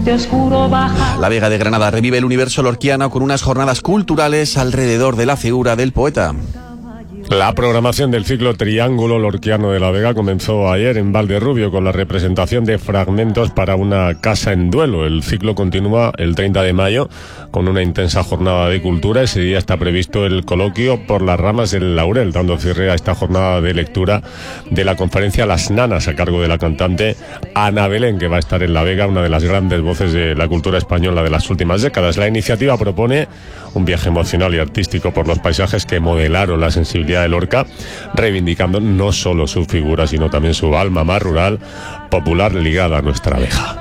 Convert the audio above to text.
La Vega de Granada revive el universo lorquiano con unas jornadas culturales alrededor de la figura del poeta. La programación del ciclo Triángulo Lorquiano de la Vega comenzó ayer en Valderrubio con la representación de fragmentos para una casa en duelo. El ciclo continúa el 30 de mayo con una intensa jornada de cultura. Ese día está previsto el coloquio Por las ramas del laurel, dando cierre a esta jornada de lectura de la conferencia Las Nanas, a cargo de la cantante Ana Belén, que va a estar en la Vega, una de las grandes voces de la cultura española de las últimas décadas. La iniciativa propone un viaje emocional y artístico por los paisajes que modelaron la sensibilidad de Lorca, reivindicando no solo su figura, sino también su alma más rural, popular, ligada a nuestra Veja.